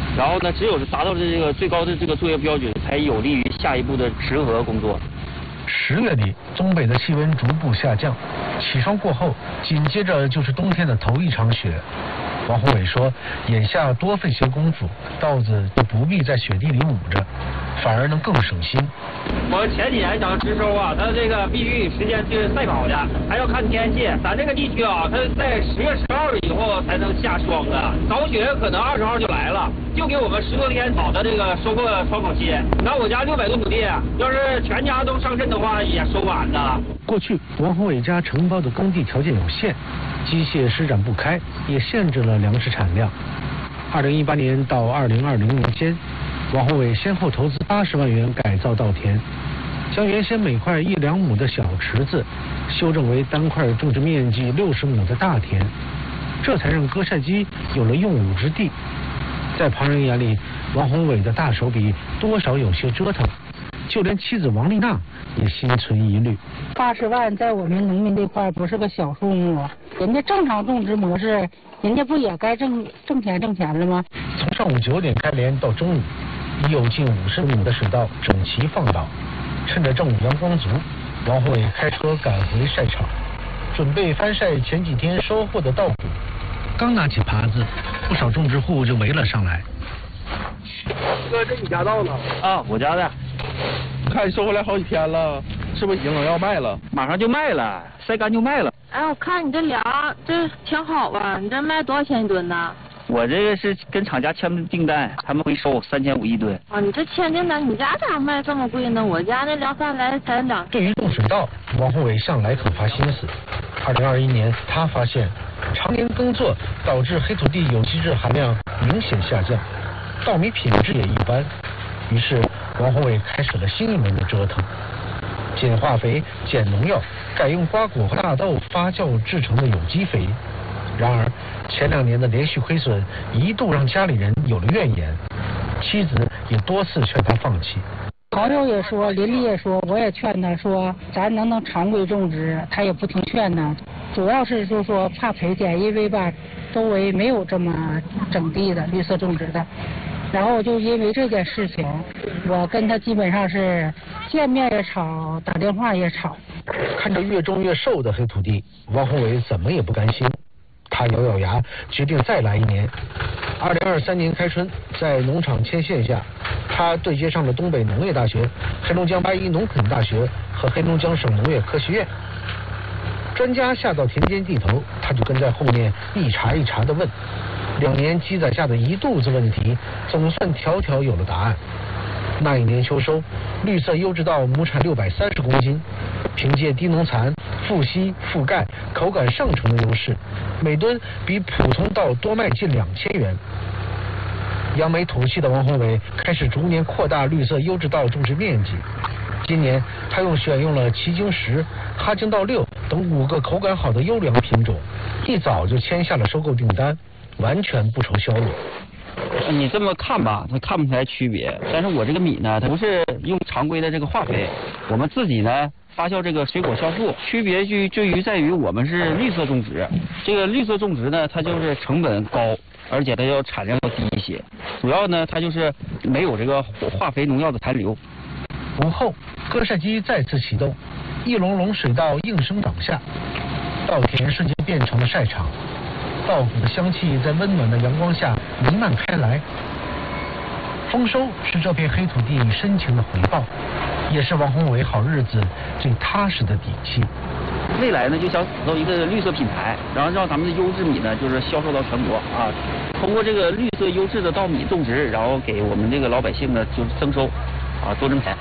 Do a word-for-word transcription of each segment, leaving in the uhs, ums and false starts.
然后呢，只有是达到了这个最高的这个作业标准，才有利于下一步的执核工作。 十月底，东北的气温逐步下降，起霜过后，紧接着就是冬天的头一场雪。王宏伟说，眼下多费些功夫，稻子就不必在雪地里捂着，反而能更省心。 我前几年想植收啊，它这个必须时间是赛跑的，还要看天气。咱这个地区啊，它在十月十号以后才能下霜的，早雪可能二十号就来了，就给我们十多天好的这个收获窗口期。那我家六百多亩地，要是全家都上阵的话，也收完的。 过去王宏伟家承包的耕地条件有限，机械施展不开，也限制了粮食产量。二零一八年到二零二零年间，王宏伟先后投资八十万元改造稻田，将原先每块一两亩的小池子修正为单块种植面积六十亩的大田，这才让割晒机有了用武之地。在旁人眼里，王宏伟的大手笔多少有些折腾，就连妻子王丽娜也心存疑虑。 八十万在我们农民这块不是个小数目，人家正常种植模式，人家不也该挣挣钱挣钱了吗？ 从上午九点开镰到中午，已有近五十亩的水稻整齐放倒。趁着正午阳光足，王宏伟开车赶回晒场，准备翻晒前几天收获的稻谷。刚拿起耙子，不少种植户就围了上来。 哥，这你家稻呢？ 啊，我家的。 看你收回来好几天了，是不是已经能要卖了？ 马上就卖了，晒干就卖了。 哎，我看你这粮这挺好吧？你这卖多少钱一吨呢？ 我这个是跟厂家签的订单，他们会收三千五一吨。 啊，你这签订单，你家咋卖这么贵呢？我家那粮贩来才两。 对于种水稻，王宏伟向来肯花心思。二零二一年，他发现常年耕作导致黑土地有机质含量明显下降，稻米品质也一般。于是王宏伟开始了新一轮的折腾，减化肥、减农药，改用瓜果和大豆发酵制成的有机肥。然而前两年的连续亏损一度让家里人有了怨言，妻子也多次劝他放弃。 朋友也说，邻里也说，我也劝他说，咱能不能常规种植，他也不听劝呢。主要是就说怕赔钱，因为吧，周围没有这么整地的绿色种植的。然后就因为这件事情，我跟他基本上是见面也吵，打电话也吵。 看着越种越瘦的黑土地，王宏伟怎么也不甘心，他咬咬牙，决定再来一年。二零二三年开春，在农场牵线下，他对接上了东北农业大学、黑龙江八一农垦大学和黑龙江省农业科学院。专家下到田间地头，他就跟在后面一茬一茬地问。两年积攒下的一肚子问题，总算条条有了答案。那一年秋收，绿色优质稻亩产六百三十公斤，凭借低农残、富硒、富钙、口感上乘的优势，每吨比普通稻多卖近两千元。扬眉吐气的王宏伟开始逐年扩大绿色优质稻种植面积。今年他又选用了奇经十、哈京稻六等五个口感好的优良品种，一早就签下了收购订单，完全不愁销路。 你这么看吧，它看不出来区别。但是我这个米呢，它不是用常规的这个化肥，我们自己呢发酵这个水果酵素，区别就就于在于我们是绿色种植。这个绿色种植呢，它就是成本高，而且它要产量要低一些。主要呢，它就是没有这个化肥农药的残留。 午后，割晒机再次启动，一笼笼水稻应声倒下，稻田瞬间变成了晒场。稻谷的香气在温暖的阳光下弥漫开来。丰收是这片黑土地深情的回报，也是王宏伟好日子最踏实的底气。 未来呢，就想打造一个绿色品牌，然后让咱们的优质米呢，就是销售到全国啊。通过这个绿色优质的稻米种植，然后给我们这个老百姓呢，就是增收，啊，多挣钱。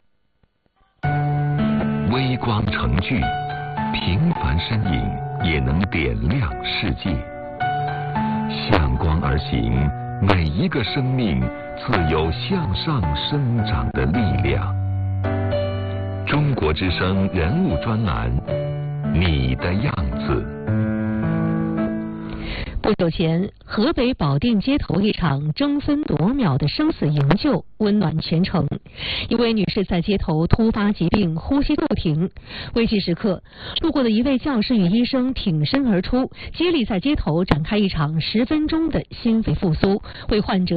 微光成炬，平凡身影也能点亮世界。向光而行，每一个生命自有向上生长的力量。中国之声人物专栏，你的样子。 不久前，河北保定街头一场争分夺秒的生死营救温暖全城。一位女士在街头突发疾病，呼吸骤停，危急时刻，路过的一位教师与医生挺身而出，接力在街头展开一场十分钟的心肺复苏，为患者